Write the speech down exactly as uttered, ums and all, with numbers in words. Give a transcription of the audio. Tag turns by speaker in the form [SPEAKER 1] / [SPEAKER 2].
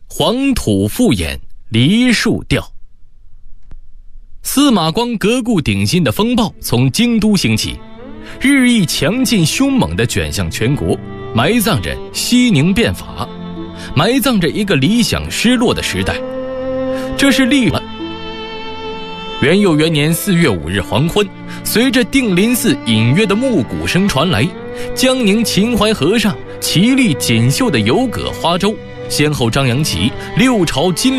[SPEAKER 1] 黄土复演梨树调。司马光革故鼎新的风暴从京都兴起，日益强劲凶猛地卷向全国，埋葬着西宁变法，埋葬着一个理想失落的时代。这是历史。元佑元年四月五日黄昏，随着定林寺隐约的暮鼓声传来，江宁秦淮河上奇丽锦绣的游葛花舟先后张扬起六朝金